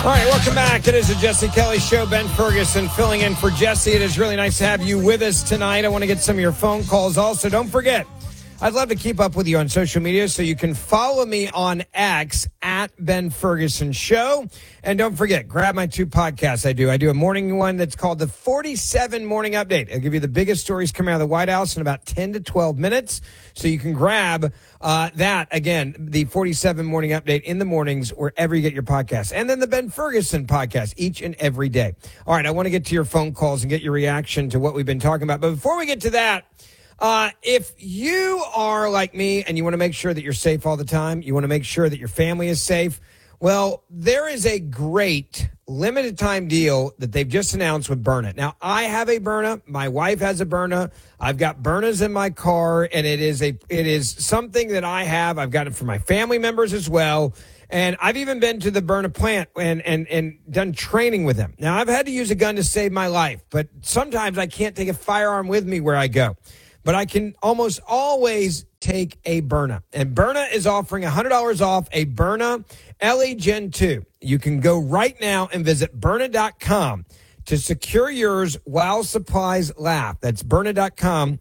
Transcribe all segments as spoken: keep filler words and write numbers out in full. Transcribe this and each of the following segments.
All right, welcome back. It is the Jesse Kelly Show. Ben Ferguson filling in for Jesse. It is really nice to have you with us tonight. I want to get some of your phone calls. Also, don't forget, I'd love to keep up with you on social media, so you can follow me on X at Ben Ferguson Show. And don't forget, grab my two podcasts I do. I do a morning one that's called the forty-seven Morning Update. I'll give you the biggest stories coming out of the White House in about ten to twelve minutes. So you can grab uh, that, again, the forty-seven Morning Update in the mornings, wherever you get your podcasts. And then the Ben Ferguson podcast each and every day. All right, I want to get to your phone calls and get your reaction to what we've been talking about. But before we get to that, Uh, if you are like me and you want to make sure that you're safe all the time, you want to make sure that your family is safe, well, there is a great limited time deal that they've just announced with Byrna. Now, I have a Byrna. My wife has a Byrna. I've got Byrnas in my car, and it is a it is something that I have. I've got it for my family members as well. And I've even been to the Byrna plant and, and, and done training with them. Now, I've had to use a gun to save my life, but sometimes I can't take a firearm with me where I go. But I can almost always take a Byrna. And Byrna is offering one hundred dollars off a Byrna L E Gen two. You can go right now and visit Byrna dot com to secure yours while supplies last. That's Byrna dot com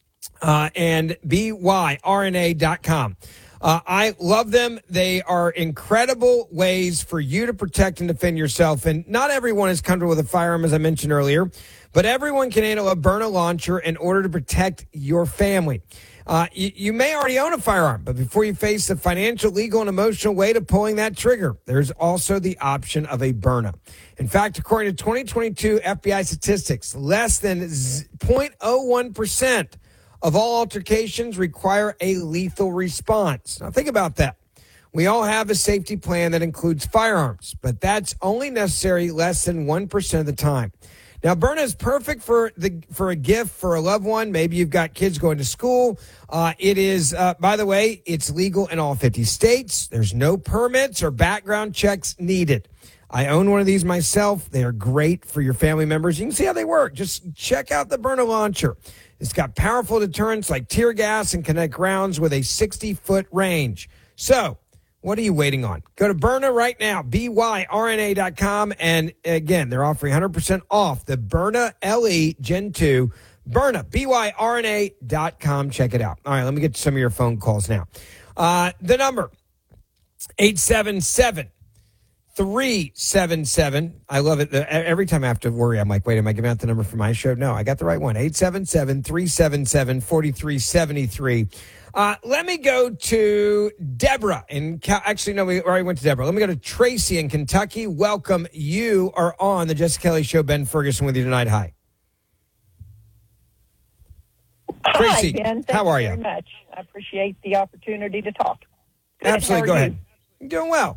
uh, and B Y R N A dot com. Uh, I love them. They are incredible ways for you to protect and defend yourself. And not everyone is comfortable with a firearm, as I mentioned earlier, but everyone can handle a Byrna launcher in order to protect your family. Uh, you, you may already own a firearm, but before you face the financial, legal, and emotional weight of pulling that trigger, there's also the option of a Byrna. In fact, according to twenty twenty-two F B I statistics, less than zero point zero one percent of all altercations require a lethal response. Now, think about that. We all have a safety plan that includes firearms, but that's only necessary less than one percent of the time. Now, Byrna is perfect for the for a gift for a loved one. Maybe you've got kids going to school. Uh, it is, uh, by the way, it's legal in all fifty states. There's no permits or background checks needed. I own one of these myself. They are great for your family members. You can see how they work. Just check out the Byrna launcher. It's got powerful deterrents like tear gas and connect rounds with a sixty-foot range. So, what are you waiting on? Go to Byrna right now, B Y R N A dot com. And again, they're offering one hundred percent off the Byrna L E Gen two. Byrna, B Y R N A dot com. Check it out. All right, let me get to some of your phone calls now. Uh, the number, eight seven seven, three seven seven. I love it. Every time I have to worry, I'm like, wait, am I giving out the number for my show? No, I got the right one. eight seven seven, three seven seven, four three seven three. Uh, let me go to Deborah. In Cal- Actually, no, we already went to Deborah. Let me go to Tracy in Kentucky. Welcome. You are on the Jesse Kelly Show. Ben Ferguson with you tonight. Hi. Tracy, Hi, Ben. Thank how are you you? very much. I appreciate the opportunity to talk. Good. Absolutely. Go How are ahead. You're doing well.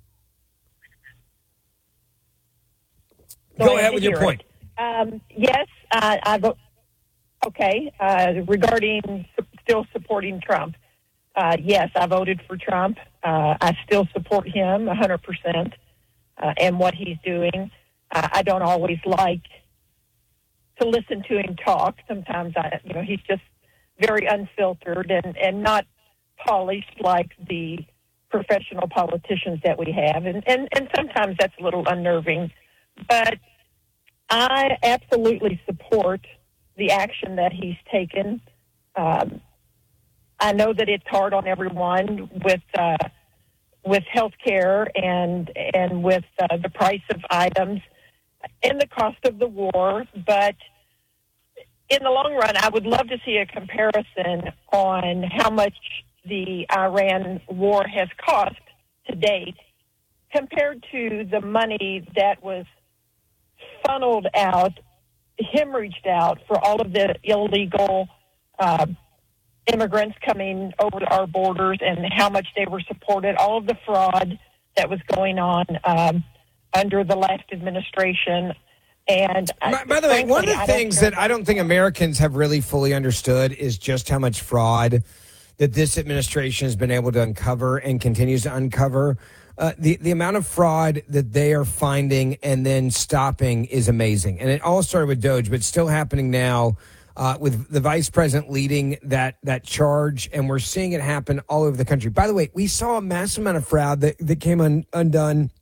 So Go I ahead did with your hear point. it. Um, yes, uh, I vote. Okay, uh, regarding su- still supporting Trump, uh, yes, I voted for Trump. Uh, I still support him one hundred percent uh, and what he's doing. Uh, I don't always like to listen to him talk. Sometimes, I, you know, he's just very unfiltered and, and not polished like the professional politicians that we have. And, and, and sometimes that's a little unnerving. But I absolutely support the action that he's taken. Um, I know that it's hard on everyone with uh, with health care and and with uh, the price of items and the cost of the war, but in the long run, I would love to see a comparison on how much the Iran war has cost to date compared to the money that was funneled out, hemorrhaged out for all of the illegal uh, immigrants coming over our borders and how much they were supported, all of the fraud that was going on um, under the last administration. And by, by the way, frankly, one of the I things that I don't think Americans have really fully understood is just how much fraud that this administration has been able to uncover and continues to uncover. Uh, the, the amount of fraud that they are finding and then stopping is amazing. And it all started with Doge, but still happening now uh, with the vice president leading that, that charge. And we're seeing it happen all over the country. By the way, we saw a massive amount of fraud that, that came un, undone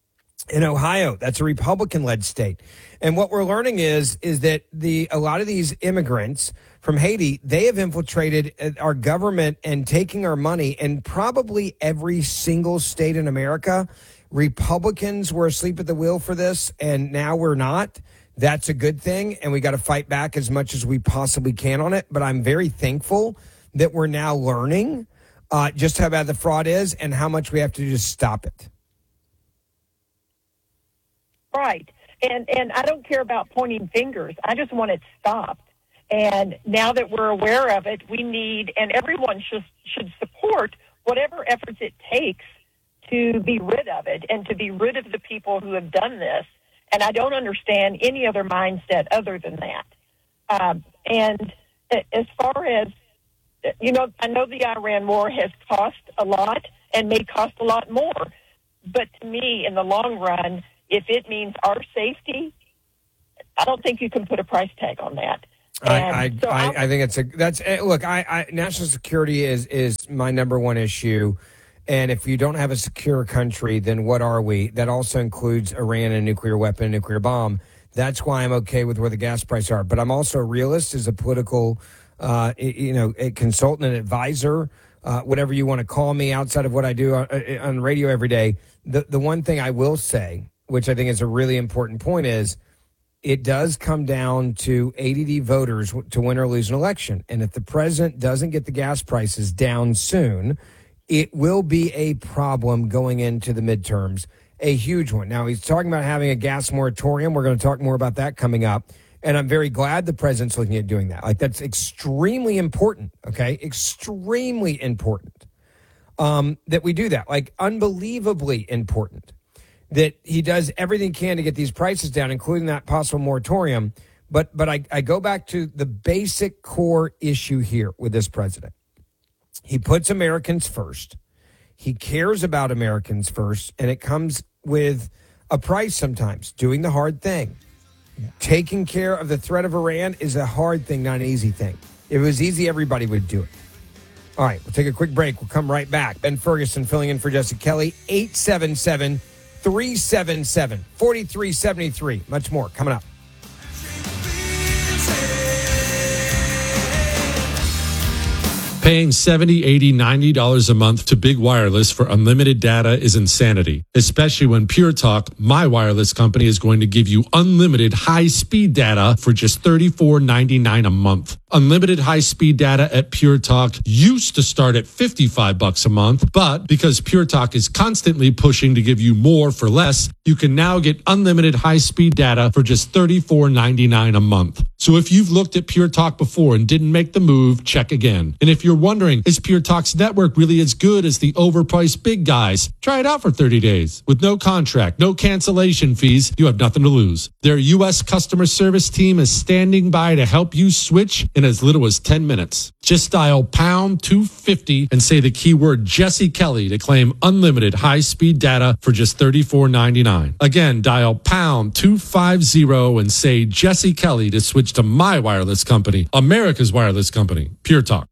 In Ohio, that's a Republican-led state. And what we're learning is is that the a lot of these immigrants from Haiti, they have infiltrated our government and taking our money. In probably every single state in America, Republicans were asleep at the wheel for this, and now we're not. That's a good thing, and we got to fight back as much as we possibly can on it. But I'm very thankful that we're now learning uh, just how bad the fraud is and how much we have to just stop it. Right. And and I don't care about pointing fingers. I just want it stopped. And now that we're aware of it, we need, and everyone should, should support whatever efforts it takes to be rid of it and to be rid of the people who have done this. And I don't understand any other mindset other than that. Um, and as far as, you know, I know the Iran war has cost a lot and may cost a lot more. But to me, in the long run, if it means our safety, I don't think you can put a price tag on that. I I, so I, I think it's a that's look. I, I national security is is my number one issue, and if you don't have a secure country, then what are we? That also includes Iran and a nuclear weapon, a nuclear bomb. That's why I'm okay with where the gas prices are. But I'm also a realist, as a political, uh, you know, a consultant, an advisor, uh, whatever you want to call me, outside of what I do on, on radio every day. The the one thing I will say, which I think is a really important point, is it does come down to A D D voters to win or lose an election. And if the president doesn't get the gas prices down soon, it will be a problem going into the midterms, a huge one. Now, he's talking about having a gas moratorium. We're going to talk more about that coming up. And I'm very glad the president's looking at doing that. Like, that's extremely important, okay? Extremely important um, that we do that. Like, unbelievably important. That he does everything he can to get these prices down, including that possible moratorium. But but I, I go back to the basic core issue here with this president. He puts Americans first. He cares about Americans first, and it comes with a price sometimes, doing the hard thing. Taking care of the threat of Iran is a hard thing, not an easy thing. If it was easy, everybody would do it. All right, we'll take a quick break. We'll come right back. Ben Ferguson filling in for Jesse Kelly, eight seven seven, three seven seven, four three seven three. Much more coming up. Paying seventy dollars, eighty dollars, ninety dollars a month to Big Wireless for unlimited data is insanity, especially when Pure Talk, my wireless company, is going to give you unlimited high-speed data for just thirty-four ninety-nine a month. Unlimited high-speed data at Pure Talk used to start at fifty-five bucks a month, but because Pure Talk is constantly pushing to give you more for less, you can now get unlimited high-speed data for just thirty-four ninety-nine a month. So if you've looked at Pure Talk before and didn't make the move, check again. And if you're wondering, is Pure Talk's network really as good as the overpriced big guys? Try it out for thirty days. With no contract, no cancellation fees, you have nothing to lose. Their U S customer service team is standing by to help you switch in as little as ten minutes. Just dial pound two fifty and say the keyword Jesse Kelly to claim unlimited high-speed data for just thirty-four ninety-nine. Again, dial pound two fifty and say Jesse Kelly to switch to my wireless company, America's wireless company, Pure Talk.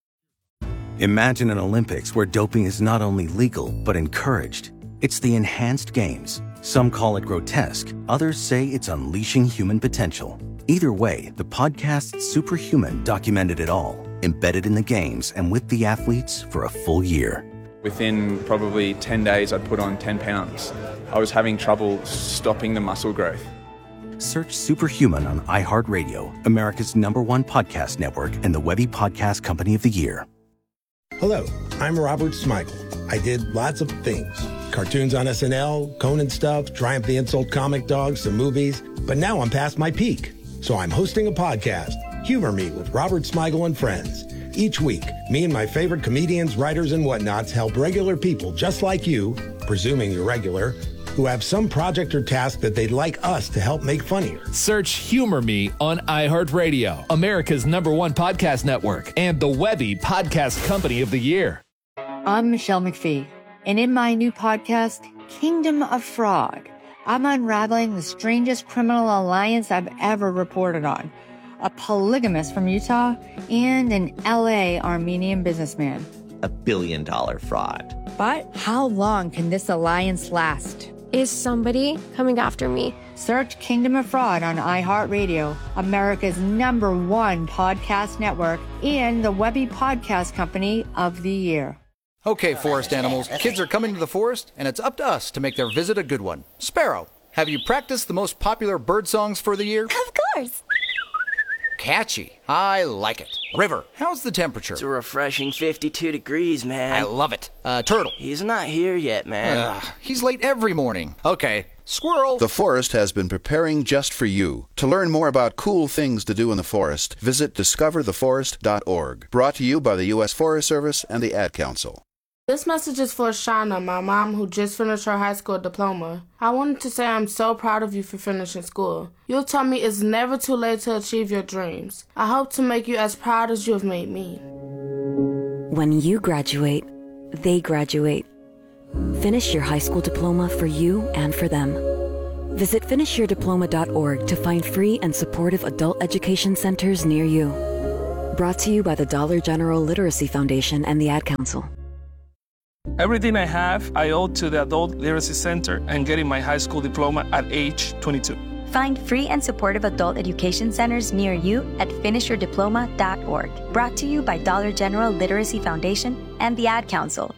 Imagine an Olympics where doping is not only legal, but encouraged. It's the Enhanced Games. Some call it grotesque. Others say it's unleashing human potential. Either way, the podcast Superhuman documented it all, embedded in the games and with the athletes for a full year. Within probably ten days, I'd put on ten pounds. I was having trouble stopping the muscle growth. Search Superhuman on iHeartRadio, America's number one podcast network, and the Webby Podcast Company of the Year. Hello, I'm Robert Smigel. I did lots of things. Cartoons on S N L, Conan stuff, Triumph the Insult comic dogs, some movies. But now I'm past my peak. So I'm hosting a podcast, Humor Me with Robert Smigel and Friends. Each week, me and my favorite comedians, writers, and whatnots help regular people just like you, presuming you're regular, who have some project or task that they'd like us to help make funnier. Search Humor Me on iHeartRadio, America's number one podcast network, and the Webby Podcast Company of the Year. I'm Michelle McPhee, and in my new podcast, Kingdom of Fraud, I'm unraveling the strangest criminal alliance I've ever reported on. A polygamist from Utah and an L A Armenian businessman. A billion dollar fraud. But how long can this alliance last? Is somebody coming after me? Search Kingdom of Fraud on iHeartRadio, America's number one podcast network, and the Webby Podcast Company of the Year. Okay, forest animals, kids are coming to the forest, and it's up to us to make their visit a good one. Sparrow, have you practiced the most popular bird songs for the year? Of course. Catchy. I like it. River, how's the temperature? It's a refreshing fifty-two degrees, man. I love it. Uh, Turtle. He's not here yet, man. Uh, he's late every morning. Okay. Squirrel. The forest has been preparing just for you. To learn more about cool things to do in the forest, visit discover the forest dot org. Brought to you by the U S Forest Service and the Ad Council. This message is for Shauna, my mom, who just finished her high school diploma. I wanted to say I'm so proud of you for finishing school. You told me it's never too late to achieve your dreams. I hope to make you as proud as you have made me. When you graduate, they graduate. Finish your high school diploma for you and for them. Visit finish your diploma dot org to find free and supportive adult education centers near you. Brought to you by the Dollar General Literacy Foundation and the Ad Council. Everything I have, I owe to the Adult Literacy Center and getting my high school diploma at age twenty-two. Find free and supportive adult education centers near you at finish your diploma dot org. Brought to you by Dollar General Literacy Foundation and the Ad Council.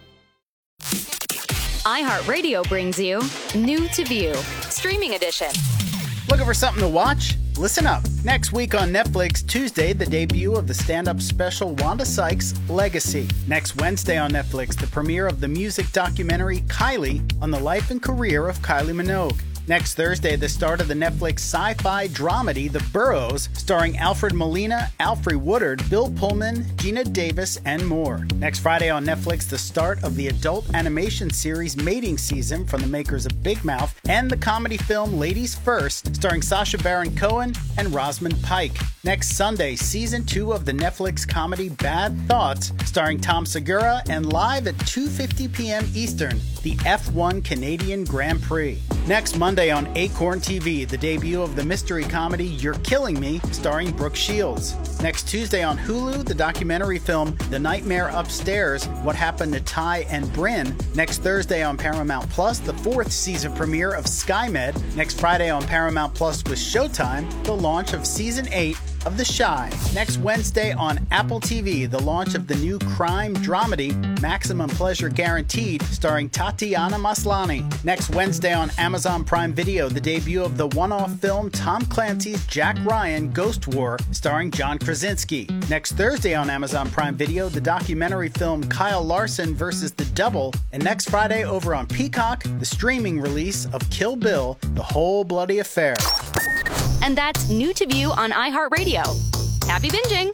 iHeartRadio brings you New to View, Streaming Edition. Looking for something to watch? Listen up. Next week on Netflix, Tuesday, the debut of the stand-up special Wanda Sykes' Legacy. Next Wednesday on Netflix, the premiere of the music documentary Kylie on the life and career of Kylie Minogue. Next Thursday, the start of the Netflix sci-fi dramedy The Burrows, starring Alfred Molina, Alfre Woodard, Bill Pullman, Gina Davis, and more. Next Friday on Netflix, the start of the adult animation series Mating Season from the makers of Big Mouth, and the comedy film Ladies First, starring Sacha Baron Cohen and Rosamund Pike. Next Sunday, season two of the Netflix comedy Bad Thoughts, starring Tom Segura, and live at two fifty p.m. Eastern, the F one Canadian Grand Prix. Next Monday on Acorn T V, the debut of the mystery comedy You're Killing Me, starring Brooke Shields. Next Tuesday on Hulu, the documentary film The Nightmare Upstairs, What Happened to Ty and Bryn. Next Thursday on Paramount Plus, the fourth season premiere of SkyMed. Next Friday on Paramount Plus with Showtime, the launch of season eight of The Chi. Next Wednesday on Apple T V, the launch of the new crime dramedy Maximum Pleasure Guaranteed, starring Tatiana Maslany. Next Wednesday on Amazon Prime Video, the debut of the one-off film Tom Clancy's Jack Ryan Ghost War, starring John Krasinski. Next Thursday on Amazon Prime Video, the documentary film Kyle Larson versus the Devil. And next Friday over on Peacock, the streaming release of Kill Bill, The Whole Bloody Affair. And that's New to View on iHeartRadio. Happy binging.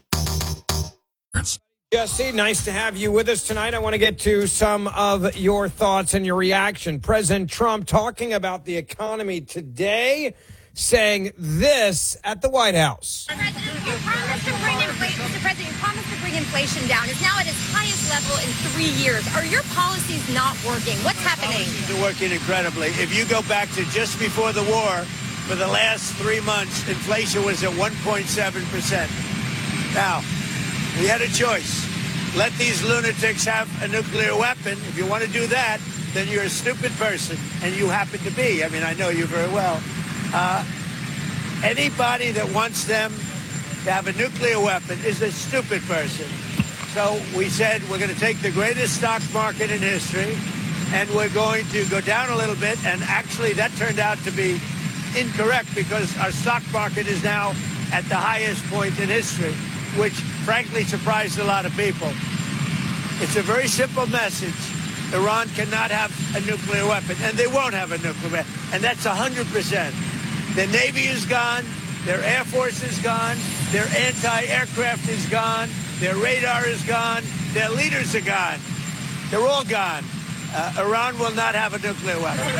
Jesse, nice to have you with us tonight. I want to get to some of your thoughts and your reaction. President Trump talking about the economy today, saying this at the White House. President, you promised to bring inflation, Mister President, you promised to bring inflation down. It's now at its highest level in three years. Are your policies not working? What's happening? Policies are working incredibly. If you go back to just before the war, for the last three months, inflation was at one point seven percent. Now, we had a choice. Let these lunatics have a nuclear weapon. If you want to do that, then you're a stupid person, and you happen to be. I mean, I know you very well. Uh, anybody that wants them to have a nuclear weapon is a stupid person. So we said we're going to take the greatest stock market in history, and we're going to go down a little bit, and actually that turned out to be incorrect because our stock market is now at the highest point in history, which frankly surprised a lot of people. It's a very simple message. Iran cannot have a nuclear weapon, and they won't have a nuclear weapon, and that's one hundred percent. Their Navy is gone, their Air Force is gone, their anti-aircraft is gone, their radar is gone, their leaders are gone. They're all gone. Uh, Iran will not have a nuclear weapon.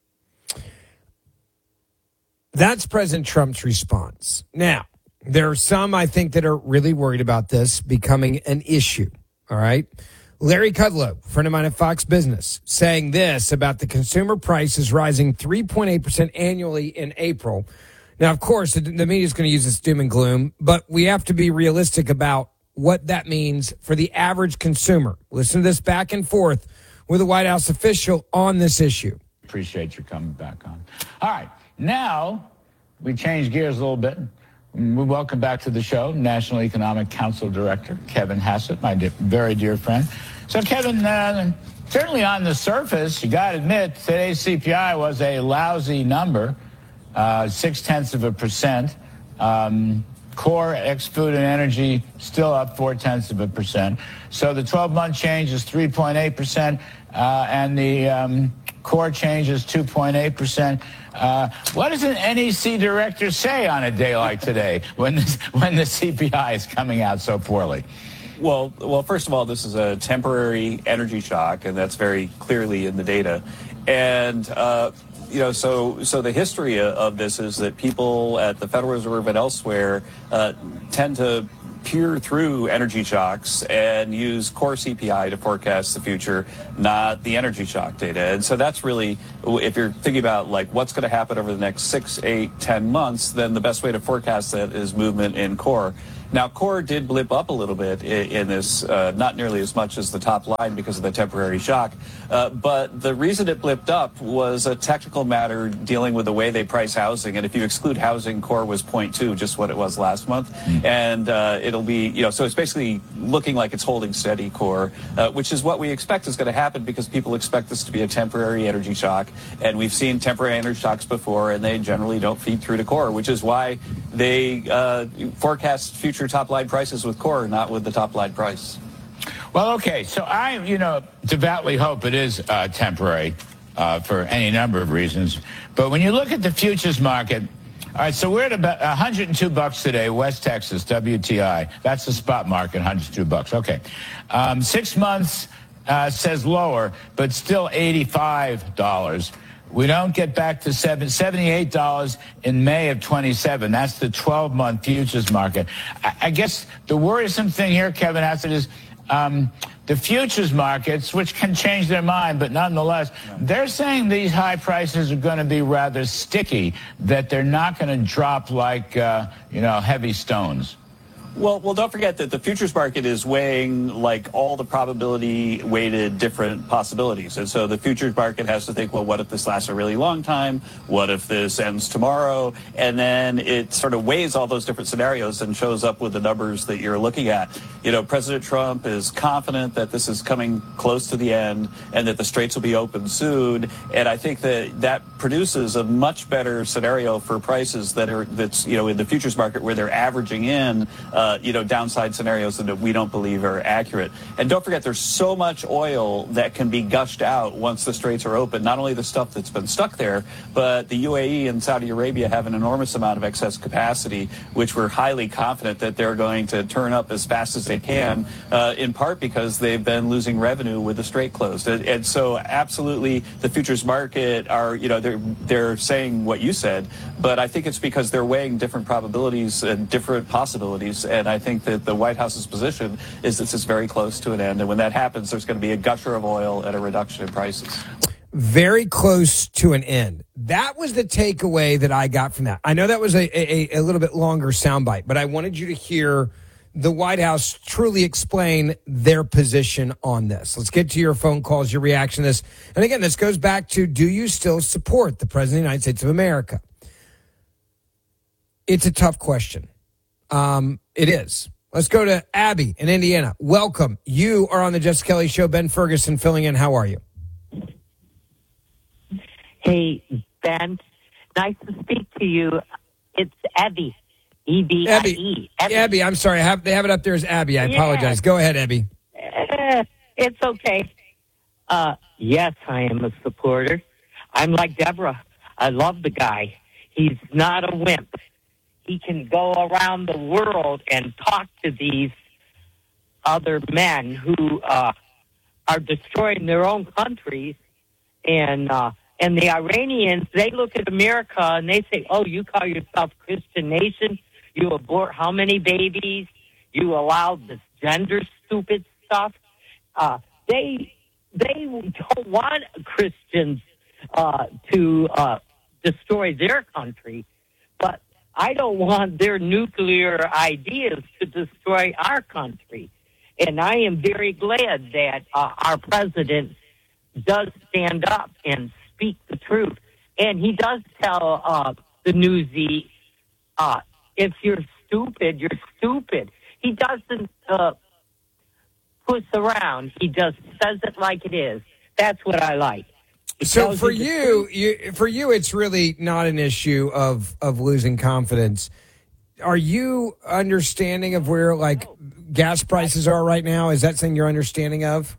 That's President Trump's response. Now, there are some, I think, that are really worried about this becoming an issue, all right? Larry Kudlow, friend of mine at Fox Business, saying this about the consumer prices rising three point eight percent annually in April. Now, of course, the, the media is going to use this doom and gloom, but we have to be realistic about what that means for the average consumer. Listen to this back and forth with a White House official on this issue. appreciate your coming back on. All right, now we change gears a little bit. We welcome back to the show National Economic Council Director Kevin Hassett, my dear, very dear friend. So, Kevin, uh, certainly on the surface, you got to admit today's C P I was a lousy number, uh, six tenths of a percent. Um, core ex-food and energy still up four tenths of a percent. So the twelve-month change is three point eight percent, uh, and the um, core change is two point eight percent. Uh, what does an N E C director say on a day like today when this, when the C P I is coming out so poorly? Well, well, first of all, this is a temporary energy shock, and that's very clearly in the data. And uh, you know, so so the history of this is that people at the Federal Reserve and elsewhere uh, tend to peer through energy shocks and use core C P I to forecast the future, not the energy shock data. And so that's really, if you're thinking about like what's going to happen over the next six, eight, ten months, then the best way to forecast that is movement in core. Now, core did blip up a little bit in, in this, uh, not nearly as much as the top line because of the temporary shock. Uh, but the reason it blipped up was a technical matter dealing with the way they price housing. And if you exclude housing, core was zero point two, just what it was last month. Mm. And uh, it'll be, you know, so it's basically looking like it's holding steady core, uh, which is what we expect is going to happen because people expect this to be a temporary energy shock. And we've seen temporary energy shocks before, and they generally don't feed through to core, which is why they uh, forecast future top line prices with core, not with the top line price. Well, okay, so I, you know, devoutly hope it is uh, temporary uh, for any number of reasons. But when you look at the futures market, all right, so we're at about one hundred two bucks today, West Texas, W T I. That's the spot market, one hundred two bucks. Okay. Um, six months uh, says lower, but still eighty-five dollars. We don't get back to seven, seventy-eight dollars in May of twenty-seven. That's the twelve-month futures market. I, I guess the worrisome thing here, Kevin Hassett, is um, the futures markets, which can change their mind, but nonetheless, they're saying these high prices are going to be rather sticky, that they're not going to drop like, uh, you know, heavy stones. Well, well, don't forget that the futures market is weighing like all the probability weighted different possibilities. And so the futures market has to think, well, what if this lasts a really long time? What if this ends tomorrow? And then it sort of weighs all those different scenarios and shows up with the numbers that you're looking at. You know, President Trump is confident that this is coming close to the end and that the straits will be open soon. And I think that that produces a much better scenario for prices that are, that's, you know, in the futures market where they're averaging in Uh, you know, downside scenarios that we don't believe are accurate. And don't forget, there's so much oil that can be gushed out once the straits are open. Not only the stuff that's been stuck there, but the U A E and Saudi Arabia have an enormous amount of excess capacity, which we're highly confident that they're going to turn up as fast as they can, uh, in part because they've been losing revenue with the strait closed. And, and so absolutely the futures market are, you know, they're, they're saying what you said, but I think it's because they're weighing different probabilities and different possibilities. And I think that the White House's position is this is very close to an end. And when that happens, there's going to be a gusher of oil and a reduction in prices. Very close to an end. That was the takeaway that I got from that. I know that was a, a, a little bit longer soundbite, but I wanted you to hear the White House truly explain their position on this. Let's get to your phone calls, your reaction to this. And again, this goes back to, do you still support the President of the United States of America? It's a tough question. Um, it is. Let's go to Abby in Indiana. Welcome. You are on the Jesse Kelly Show. Ben Ferguson filling in. How are you? Hey, Ben. Nice to speak to you. It's Abby. E B I E. Abby. Abby. Abby, I'm sorry. I have, they have it up there as Abby. I Yeah. apologize. Go ahead, Abby. Uh, it's okay. Uh, yes, I am a supporter. I'm like Deborah. I love the guy. He's not a wimp. He can go around the world and talk to these other men who uh, are destroying their own countries. And uh, and the Iranians, they look at America and they say, oh, you call yourself Christian nation? You abort how many babies? You allow this gender stupid stuff? Uh, they, they don't want Christians uh, to uh, destroy their country. But I don't want their nuclear ideas to destroy our country. And I am very glad that uh, our president does stand up and speak the truth. And he does tell uh, the newsie, uh, if you're stupid, you're stupid. He doesn't uh, puss around. He just says it like it is. That's what I like. He So for you the you, you, for you, it's really not an issue of of losing confidence. Are you understanding of where like gas prices are right now? Is that something you're understanding of?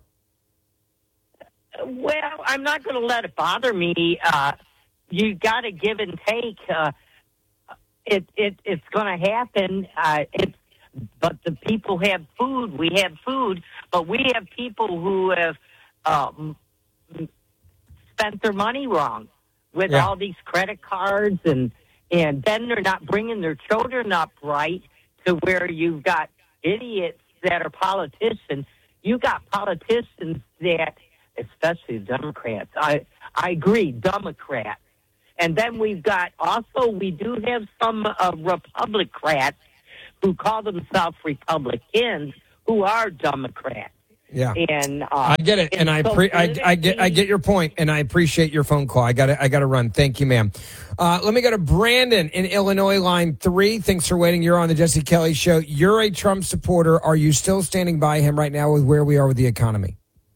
Well, I'm not going to let it bother me. Uh, you got to give and take. Uh, it, it it's going to happen. Uh, it's but the people have food. We have food, but we have people who have um, spent their money wrong with Yeah. all these credit cards, and and then they're not bringing their children up right to where you've got idiots that are politicians. You got politicians that, especially Democrats. I I agree, Democrats. And then we've got also we do have some uh, Republicans who call themselves Republicans who are Democrats. Yeah, and uh, I get it, and I, so pre- I I get I get your point, and I appreciate your phone call. I got to I got to run. Thank you, ma'am. Uh, let me go to Brandon in Illinois, line three. Thanks for waiting. You're on the Jesse Kelly Show. You're a Trump supporter. Are you still standing by him right now with where we are with the economy?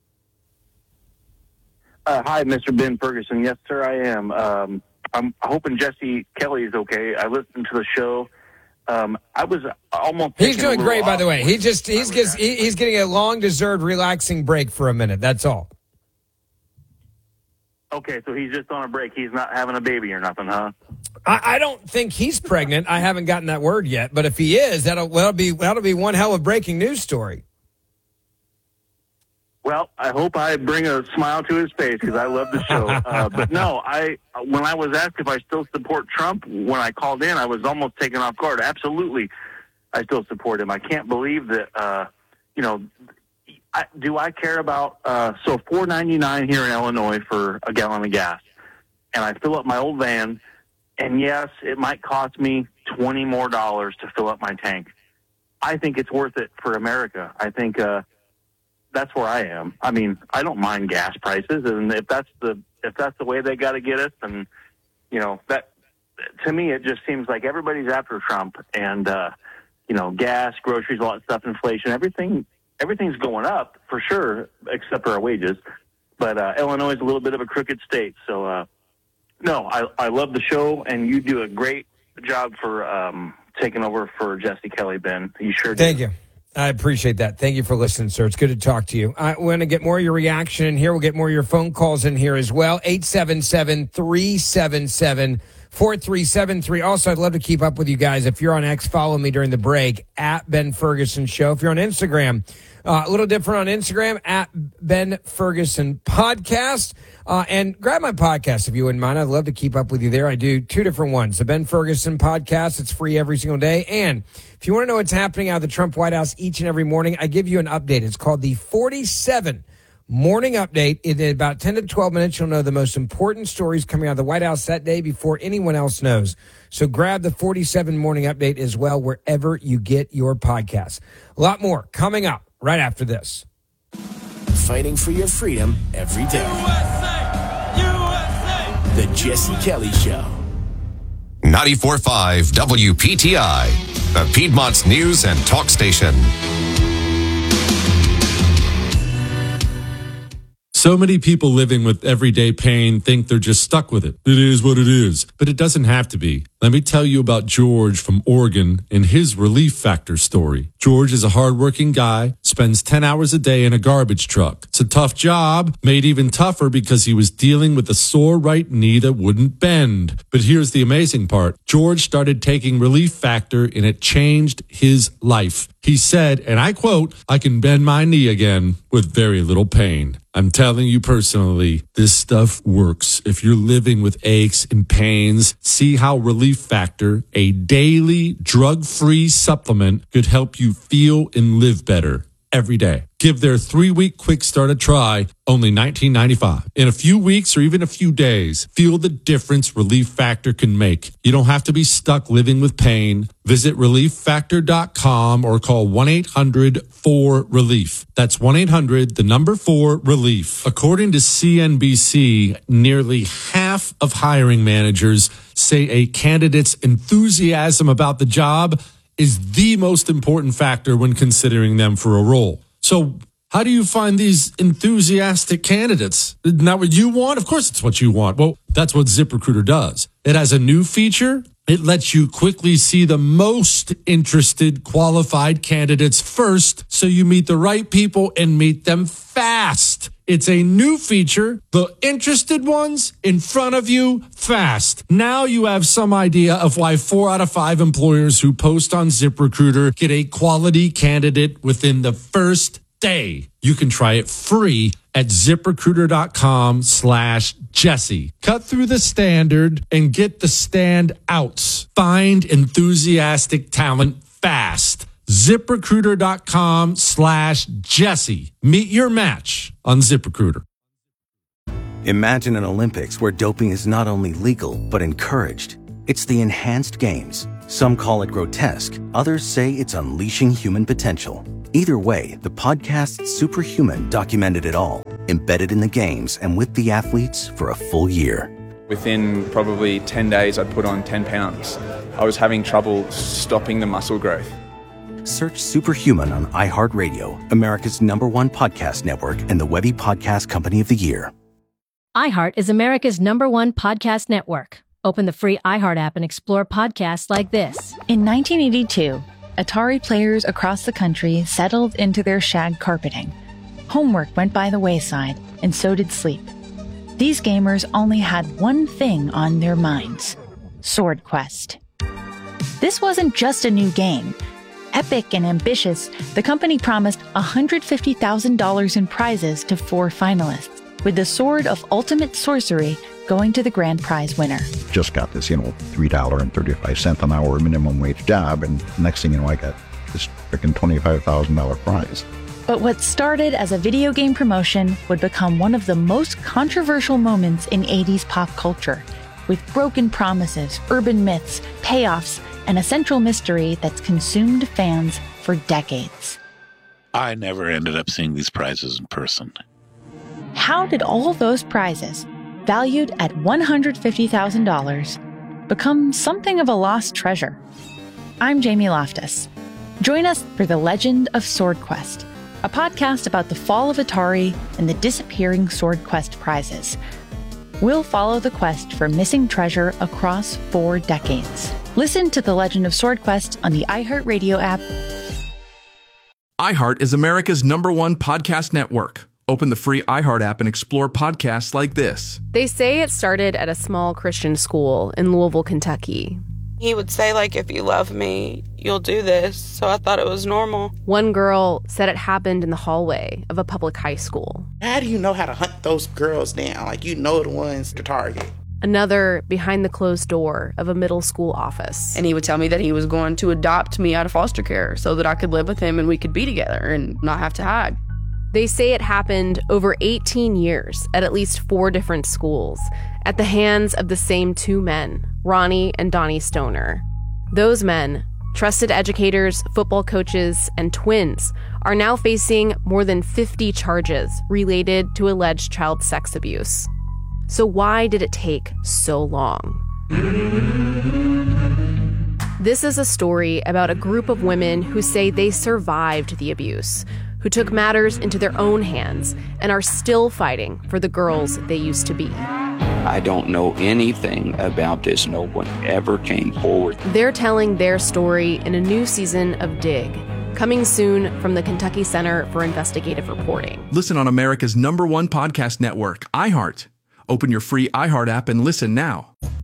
Uh, hi, Mister Ben Ferguson. Yes, sir, I am. Um, I'm hoping Jesse Kelly is okay. I listened to the show. Um, I was almost. He's taking a doing little great, by the off. way. He just he's gets, he, he's getting a long deserved relaxing break for a minute. That's all. Okay, so he's just on a break. He's not having a baby or nothing, huh? I, I don't think he's pregnant. I haven't gotten that word yet, but if he is, that'll that'll be that'll be one hell of a breaking news story. Well, I hope I bring a smile to his face because I love the show. Uh, but no, I when I was asked if I still support Trump when I called in, I was almost taken off guard. Absolutely, I still support him. I can't believe that. Uh, you know, I, do I care about uh, so four ninety-nine here in Illinois for a gallon of gas, and I fill up my old van, and yes, it might cost me twenty more dollars to fill up my tank. I think it's worth it for America. I think. Uh, That's where I am. I mean, I don't mind gas prices, and if that's the if that's the way they got to get us, then you know that to me it just seems like everybody's after Trump, and uh, you know, gas, groceries, all that stuff, inflation, everything everything's going up for sure, except for our wages. But uh, Illinois is a little bit of a crooked state, so uh, no, I I love the show, and you do a great job for um, taking over for Jesse Kelly, Ben. You sure do. Thank you. I appreciate that. Thank you for listening, sir. It's good to talk to you. I want to get more of your reaction in here. We'll get more of your phone calls in here as well. eight seven seven, three seven seven, four three seven three. Also, I'd love to keep up with you guys. If you're on X, follow me during the break, at Ben Ferguson Show. If you're on Instagram, uh, a little different on Instagram, at Ben Ferguson Podcast. Uh, and grab my podcast if you wouldn't mind. I'd love to keep up with you there. I do two different ones. The Ben Ferguson Podcast. It's free every single day. And if you want to know what's happening out of the Trump White House each and every morning, I give you an update. It's called the forty-seven Morning Update. In about ten to twelve minutes, you'll know the most important stories coming out of the White House that day before anyone else knows. So grab the forty-seven Morning Update as well wherever you get your podcasts. A lot more coming up right after this. Fighting for your freedom every day. U S A! U S A! The Jesse Kelly Show. ninety-four point five W P T I, the Piedmont's news and talk station. So many people living with everyday pain think they're just stuck with it. It is what it is, but it doesn't have to be. Let me tell you about George from Oregon and his Relief Factor story. George is a hardworking guy, spends ten hours a day in a garbage truck. It's a tough job, made even tougher because he was dealing with a sore right knee that wouldn't bend. But here's the amazing part. George started taking Relief Factor and it changed his life. He said, and I quote, "I can bend my knee again with very little pain." I'm telling you personally, this stuff works. If you're living with aches and pains, see how Relief Factor, a daily drug-free supplement, could help you feel and live better every day. Give their three-week quick start a try, only nineteen ninety-five dollars. In a few weeks or even a few days, feel the difference Relief Factor can make. You don't have to be stuck living with pain. Visit relief factor dot com or call one eight hundred four relief. That's one eight hundred, the number four, relief. According to C N B C, nearly half of hiring managers say a candidate's enthusiasm about the job is the most important factor when considering them for a role. So how do you find these enthusiastic candidates? Isn't that what you want? Of course it's what you want. Well, that's what ZipRecruiter does. It has a new feature. It lets you quickly see the most interested qualified candidates first, so you meet the right people and meet them fast. It's a new feature. The interested ones in front of you fast. Now you have some idea of why four out of five employers who post on ZipRecruiter get a quality candidate within the first day. You can try it free at ZipRecruiter.com slash Jesse. Cut through the standard and get the standouts. Find enthusiastic talent fast. ZipRecruiter.com slash Jesse. Meet your match on ZipRecruiter. Imagine an Olympics where doping is not only legal, but encouraged. It's the enhanced games. Some call it grotesque. Others say it's unleashing human potential. Either way, the podcast Superhuman documented it all, embedded in the games and with the athletes for a full year. Within probably ten days, I'd put on ten pounds. I was having trouble stopping the muscle growth. Search Superhuman on iHeartRadio, America's number one podcast network and the Webby Podcast Company of the Year. iHeart is America's number one podcast network. Open the free iHeart app and explore podcasts like this. In nineteen eighty-two, Atari players across the country settled into their shag carpeting. Homework went by the wayside, and so did sleep. These gamers only had one thing on their minds: Sword Quest. This wasn't just a new game. Epic and ambitious, the company promised one hundred fifty thousand dollars in prizes to four finalists, with the Sword of Ultimate Sorcery going to the grand prize winner. Just got this, you know, three dollars and thirty-five cents an hour minimum wage job, and next thing you know, I got this freaking twenty-five thousand dollars prize. But what started as a video game promotion would become one of the most controversial moments in eighties pop culture, with broken promises, urban myths, payoffs, and a central mystery that's consumed fans for decades. I never ended up seeing these prizes in person. How did all those prizes, valued at one hundred fifty thousand dollars, become something of a lost treasure? I'm Jamie Loftus. Join us for The Legend of Sword Quest, a podcast about the fall of Atari and the disappearing Sword Quest prizes. We'll follow the quest for missing treasure across four decades. Listen to The Legend of Sword Quest on the iHeartRadio app. iHeart is America's number one podcast network. Open the free iHeart app and explore podcasts like this. They say it started at a small Christian school in Louisville, Kentucky. He would say, like, if you love me, you'll do this. So I thought it was normal. One girl said it happened in the hallway of a public high school. How do you know how to hunt those girls down? Like, you know the ones to target. Another behind the closed door of a middle school office. And he would tell me that he was going to adopt me out of foster care so that I could live with him and we could be together and not have to hide. They say it happened over eighteen years at at least four different schools at the hands of the same two men, Ronnie and Donnie Stoner. Those men, trusted educators, football coaches, and twins, are now facing more than fifty charges related to alleged child sex abuse. So why did it take so long? This is a story about a group of women who say they survived the abuse, who took matters into their own hands and are still fighting for the girls they used to be. I don't know anything about this. No one ever came forward. They're telling their story in a new season of Dig, coming soon from the Kentucky Center for Investigative Reporting. Listen on America's number one podcast network, iHeart. Open your free iHeart app and listen now.